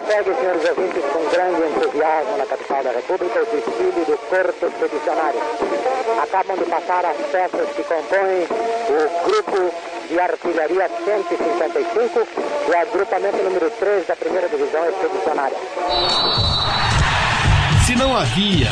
segue, senhores ouvintes, com grande entusiasmo na capital da República, o desfile do Corpo Expedicionário. Acabam de passar as peças que compõem o Grupo de Artilharia 155 do agrupamento número 3 da 1ª Divisão Expedicionária. Se não havia